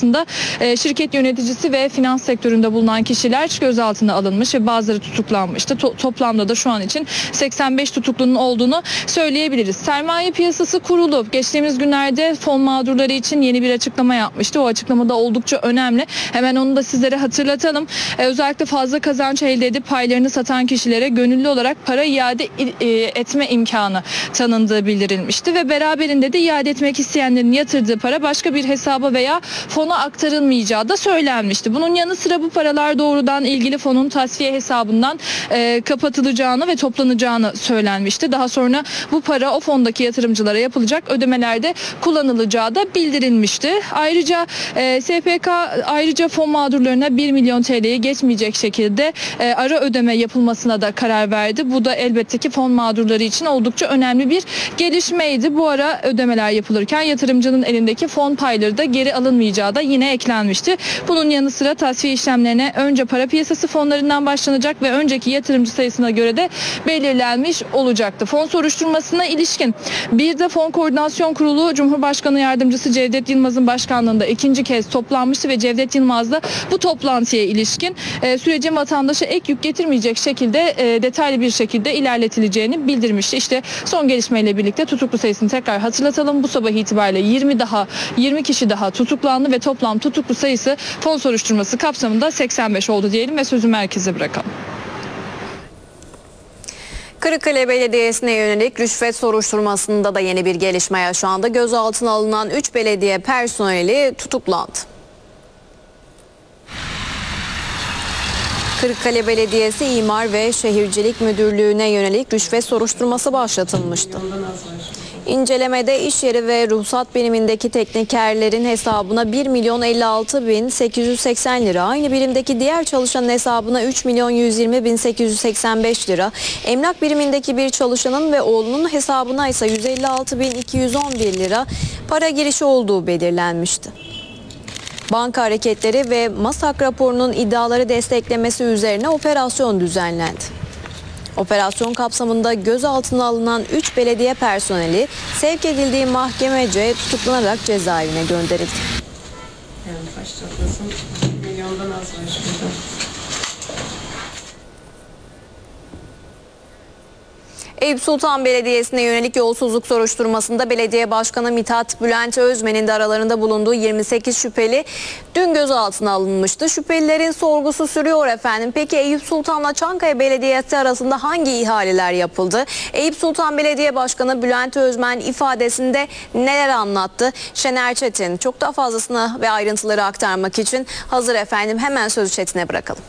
esnasında şirket yöneticisi ve finans sektöründe bulunan kişiler gözaltına alınmış ve bazıları tutuklanmıştı. Toplamda da şu an için 85 tutuklunun olduğunu söyleyebiliriz. Sermaye Piyasası Kurulu geçtiğimiz günlerde fon mağdurları için yeni bir açıklama yapmıştı. O açıklamada oldukça önemli. Hemen onu da sizlere hatırlatalım. Özellikle fazla kazanç elde edip paylarını satan kişilere gönüllü olarak para iade etme imkanı tanındığı bildirilmişti ve beraberinde de iade etmek isteyenlerin yatırdığı para başka bir hesaba veya fona aktarılmayacağı da söylenmişti. Bunun yanı sıra bu paralar doğrudan ilgili fonun tasfiye hesabından kapatılacağını ve toplanacağını söylenmişti. Daha sonra bu para o fondaki yatırımcılara yapılacak ödemelerde kullanılacağı da bildirilmişti. Ayrıca SPK fon mağdurlarına 1 milyon TL'yi geçmeyecek şekilde ara ödeme yapılmasına da karar verdi. Bu da elbette ki fon mağdurları için oldukça önemli bir gelişmeydi. Bu ara ödemeler yapılırken yatırımcının elindeki fon payları da geri alınmayacağı da yine eklenmişti. Bunun yanı sıra tasfiye işlemlerine önce para piyasası fonlarından başlanacak ve önceki yatırımcı sayısına göre de belirlenmiş olacaktı. Fon soruşturmasına ilişkin bir de Fon Koordinasyon Kurulu Cumhurbaşkanı Yardımcısı Cevdet Yılmaz'ın başkanlığında ikinci kez toplanmıştı ve Cevdet Yılmaz da bu toplantıya ilişkin sürecin vatandaşa ek yük getirmeyecek şekilde detaylı bir şekilde ilerletileceğini bildirmişti. İşte son gelişmeyle birlikte tutuklu sayısını tekrar hatırlatalım. Bu sabah itibariyle 20 kişi daha tutuklandı ve toplam tutuklu sayısı fon soruşturması kapsamında 85 oldu diyelim ve sözü merkeze bırakalım. Kırıkkale Belediyesi'ne yönelik rüşvet soruşturmasında da yeni bir gelişme yaşandı. Gözaltına alınan 3 belediye personeli tutuklandı. Kırıkkale Belediyesi İmar ve Şehircilik Müdürlüğü'ne yönelik rüşvet soruşturması başlatılmıştı. İncelemede iş yeri ve ruhsat birimindeki teknikerlerin hesabına 1.056.880 lira, aynı birimdeki diğer çalışanın hesabına 3.120.885 lira, emlak birimindeki bir çalışanın ve oğlunun hesabına ise 156.211 lira para girişi olduğu belirlenmişti. Banka hareketleri ve MASAK raporunun iddiaları desteklemesi üzerine operasyon düzenlendi. Operasyon kapsamında gözaltına alınan 3 belediye personeli sevk edildiği mahkemece tutuklanarak cezaevine gönderildi. Yani başlatmasın, milyondan az var şurada. Eyüp Sultan Belediyesi'ne yönelik yolsuzluk soruşturmasında Belediye Başkanı Mithat Bülent Özmen'in de aralarında bulunduğu 28 şüpheli dün gözaltına alınmıştı. Şüphelilerin sorgusu sürüyor efendim. Peki Eyüp Sultan'la Çankaya Belediyesi arasında hangi ihaleler yapıldı? Eyüp Sultan Belediye Başkanı Bülent Özmen ifadesinde neler anlattı? Şener Çetin çok daha fazlasını ve ayrıntıları aktarmak için hazır efendim. Hemen sözü Çetin'e bırakalım.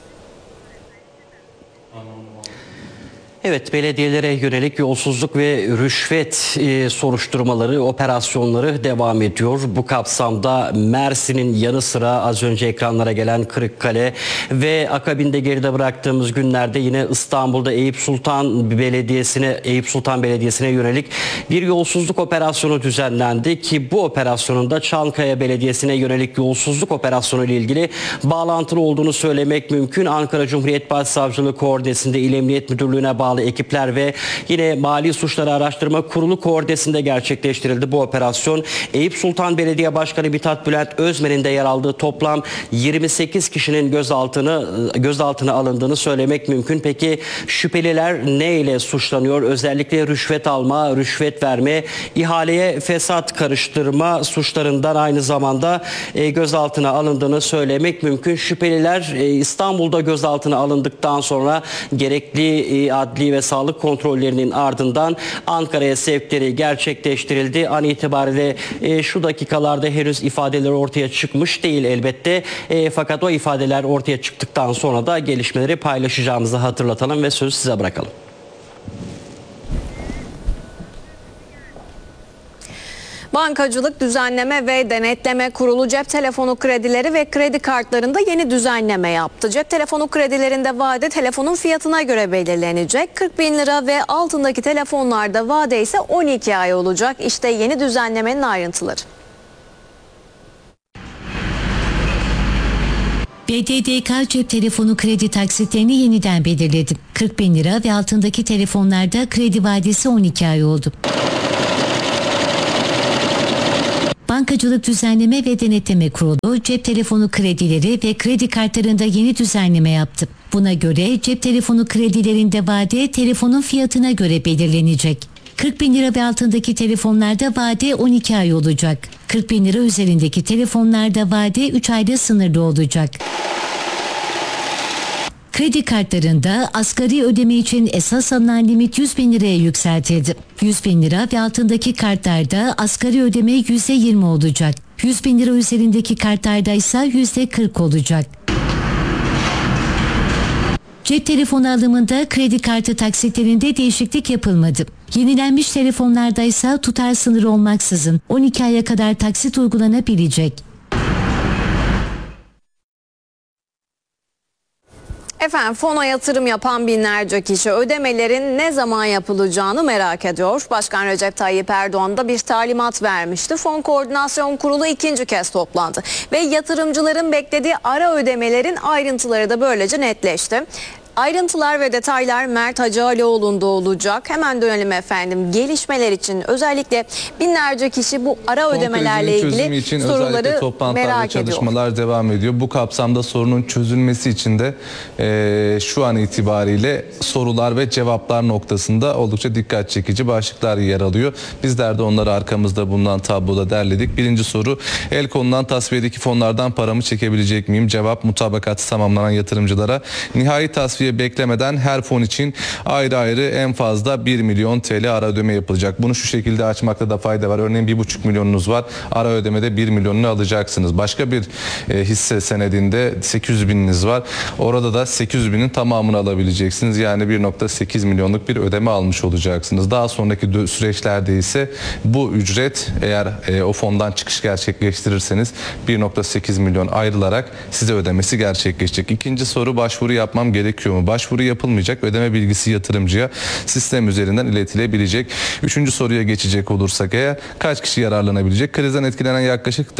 Evet, belediyelere yönelik yolsuzluk ve rüşvet soruşturmaları, operasyonları devam ediyor. Bu kapsamda Mersin'in yanı sıra az önce ekranlara gelen Kırıkkale ve akabinde geride bıraktığımız günlerde yine İstanbul'da Eyüp Sultan Belediyesi'ne yönelik bir yolsuzluk operasyonu düzenlendi ki bu operasyonun da Çankaya Belediyesi'ne yönelik yolsuzluk operasyonu ile ilgili bağlantılı olduğunu söylemek mümkün. Ankara Cumhuriyet Başsavcılığı koordinesinde İl Emniyet Müdürlüğü'ne bağlı ekipler ve yine Mali Suçları Araştırma Kurulu koordinesinde gerçekleştirildi bu operasyon. Eyüp Sultan Belediye Başkanı Mithat Bülent Özmen'in de yer aldığı toplam 28 kişinin gözaltına alındığını söylemek mümkün. Peki şüpheliler ne ile suçlanıyor? Özellikle rüşvet alma, rüşvet verme, ihaleye fesat karıştırma suçlarından aynı zamanda gözaltına alındığını söylemek mümkün. Şüpheliler İstanbul'da gözaltına alındıktan sonra gerekli adli ve sağlık kontrollerinin ardından Ankara'ya sevkleri gerçekleştirildi. An itibariyle şu dakikalarda henüz ifadeler ortaya çıkmış değil elbette. Fakat o ifadeler ortaya çıktıktan sonra da gelişmeleri paylaşacağımızı hatırlatalım ve sözü size bırakalım. Bankacılık Düzenleme ve Denetleme Kurulu cep telefonu kredileri ve kredi kartlarında yeni düzenleme yaptı. Cep telefonu kredilerinde vade telefonun fiyatına göre belirlenecek. 40.000 lira ve altındaki telefonlarda vade ise 12 ay olacak. İşte yeni düzenlemenin ayrıntıları. BDDK cep telefonu kredi taksitlerini yeniden belirledi. 40.000 lira ve altındaki telefonlarda kredi vadesi 12 ay oldu. Bankacılık Düzenleme ve Denetleme Kurulu cep telefonu kredileri ve kredi kartlarında yeni düzenleme yaptı. Buna göre cep telefonu kredilerinde vade telefonun fiyatına göre belirlenecek. 40 bin lira ve altındaki telefonlarda vade 12 ay olacak. 40 bin lira üzerindeki telefonlarda vade 3 ayda sınırlı olacak. Kredi kartlarında asgari ödeme için esas alınan limit 100 bin liraya yükseltildi. 100 bin lira ve altındaki kartlarda asgari ödeme %20 olacak. 100 bin lira üzerindeki kartlarda ise %40 olacak. Cep telefonu alımında kredi kartı taksitlerinde değişiklik yapılmadı. Yenilenmiş telefonlarda ise tutar sınırı olmaksızın 12 aya kadar taksit uygulanabilecek. Efendim, fona yatırım yapan binlerce kişi ödemelerin ne zaman yapılacağını merak ediyor. Başkan Recep Tayyip Erdoğan da bir talimat vermişti. Fon Koordinasyon Kurulu ikinci kez toplandı ve yatırımcıların beklediği ara ödemelerin ayrıntıları da böylece netleşti. Ayrıntılar ve detaylar Mert Hacıalioğlu'nda olacak. Hemen dönelim efendim. Gelişmeler için özellikle binlerce kişi bu ara ödemelerle ilgili soruları merak ediyor. Çalışmalar devam ediyor. Bu kapsamda sorunun çözülmesi için de şu an itibariyle sorular ve cevaplar noktasında oldukça dikkat çekici başlıklar yer alıyor. Bizler de onları arkamızda bulunan tabloda derledik. Birinci soru: el konulan tasfiyedeki fonlardan paramı çekebilecek miyim? Cevap: mutabakatı tamamlanan yatırımcılara nihai tasfiye beklemeden her fon için ayrı ayrı en fazla 1 milyon TL ara ödeme yapılacak. Bunu şu şekilde açmakta da fayda var. Örneğin 1,5 milyonunuz var. Ara ödemede 1 milyonunu alacaksınız. Başka bir hisse senedinde 800 bininiz var. Orada da 800 binin tamamını alabileceksiniz. Yani 1,8 milyonluk bir ödeme almış olacaksınız. Daha sonraki süreçlerde ise bu ücret, eğer o fondan çıkış gerçekleştirirseniz 1,8 milyon ayrılarak size ödemesi gerçekleşecek. İkinci soru: başvuru yapmam gerekiyor mu? Başvuru yapılmayacak. Ödeme bilgisi yatırımcıya sistem üzerinden iletilebilecek. Üçüncü soruya geçecek olursak eğer, kaç kişi yararlanabilecek? Krizden etkilenen yaklaşık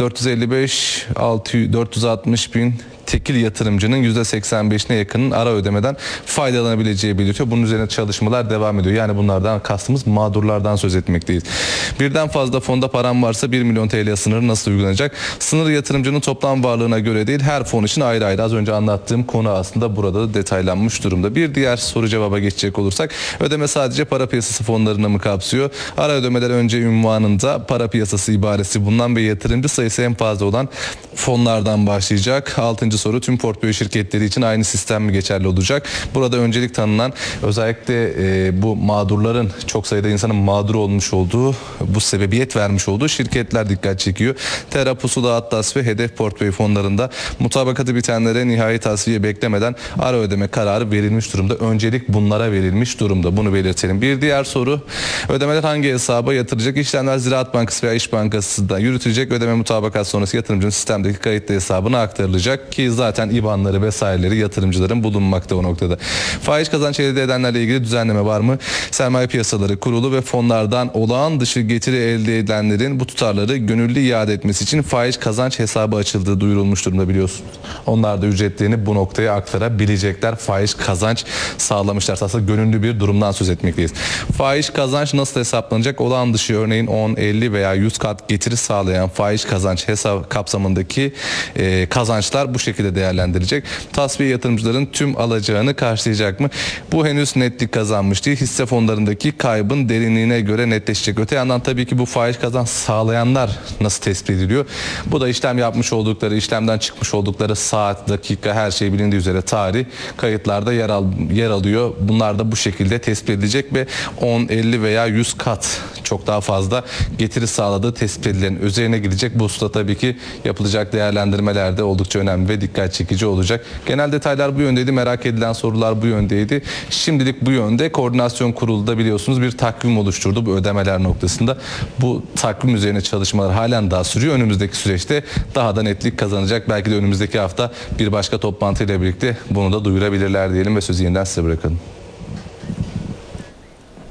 455-460 bin tekil yatırımcının %85'ine yakının ara ödemeden faydalanabileceği belirtiyor. Bunun üzerine çalışmalar devam ediyor. Yani bunlardan kastımız mağdurlardan söz etmekteyiz. Birden fazla fonda param varsa 1 milyon TL sınırı nasıl uygulanacak? Sınır yatırımcının toplam varlığına göre değil, her fon için ayrı ayrı. Az önce anlattığım konu aslında burada da detaylanmış durumda. Bir diğer soru cevaba geçecek olursak, ödeme sadece para piyasası fonlarını mı kapsıyor? Ara ödemeler önce ünvanında para piyasası ibaresi bulunan ve yatırımcı sayısı en fazla olan fonlardan başlayacak. Altıncı soru: tüm portföy şirketleri için aynı sistem mi geçerli olacak? Burada öncelik tanınan, özellikle bu mağdurların, çok sayıda insanın mağdur olmuş olduğu, bu sebebiyet vermiş olduğu şirketler dikkat çekiyor. Tera, Pusula, Atlas ve Hedef portföy fonlarında mutabakatı bitenlere nihai tasfiye beklemeden ara ödeme kararı verilmiş durumda. Öncelik bunlara verilmiş durumda. Bunu belirtelim. Bir diğer soru: ödemeler hangi hesaba yatıracak? İşlemler Ziraat Bankası veya İş Bankası'nda yürütülecek. Ödeme mutabakat sonrası yatırımcının sistemdeki kayıtlı hesabına aktarılacak ki zaten IBAN'ları vesaireleri yatırımcıların bulunmakta o noktada. Faiz kazanç elde edenlerle ilgili düzenleme var mı? Sermaye Piyasaları Kurulu ve fonlardan olağan dışı getiri elde edenlerin bu tutarları gönüllü iade etmesi için faiz kazanç hesabı açıldığı duyurulmuş durumda, biliyorsunuz. Onlar da ücretlerini bu noktaya aktarabilecekler. Faiz kazanç sağlamışlar. Aslında gönüllü bir durumdan söz etmekteyiz. Faiz kazanç nasıl hesaplanacak? Olağan dışı, örneğin 10, 50 veya 100 kat getiri sağlayan faiz kazanç hesap kapsamındaki kazançlar bu şekilde değerlendirilecek. Tasfiye yatırımcıların tüm alacağını karşılayacak mı? Bu henüz netlik kazanmış değil. Hisse fonlarındaki kaybın derinliğine göre netleşecek. Öte yandan tabii ki bu faiz kazanç sağlayanlar nasıl tespit ediliyor? Bu da işlem yapmış oldukları, işlemden çıkmış oldukları saat, dakika, her şey bilindiği üzere tarih kayıtlarda yer alıyor. Bunlar da bu şekilde tespit edilecek ve 10, 50 veya 100 kat çok daha fazla getiri sağladığı tespit edilen üzerine gidecek. Bu hususta tabii ki yapılacak değerlendirmeler de oldukça önemli ve dikkat çekici olacak. Genel detaylar bu yöndeydi. Merak edilen sorular bu yöndeydi. Şimdilik bu yönde. Koordinasyon Kurulu da biliyorsunuz bir takvim oluşturdu bu ödemeler noktasında. Bu takvim üzerine çalışmalar halen daha sürüyor. Önümüzdeki süreçte daha da netlik kazanacak. Belki de önümüzdeki hafta bir başka toplantıyla birlikte bunu da duyurabilirler diyelim ve sözü yeniden size bırakalım.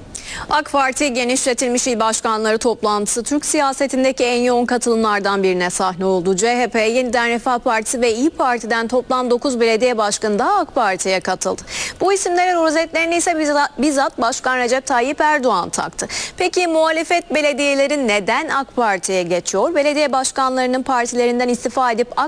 AK Parti genişletilmiş il başkanları toplantısı Türk siyasetindeki en yoğun katılımlardan birine sahne oldu. CHP, Yeniden Refah Partisi ve İYİ Parti'den toplam 9 belediye başkanı daha AK Parti'ye katıldı. Bu isimlerin rozetlerini ise bizzat Başkan Recep Tayyip Erdoğan taktı. Peki muhalefet belediyeleri neden AK Parti'ye geçiyor? Belediye başkanlarının partilerinden istifa edip AK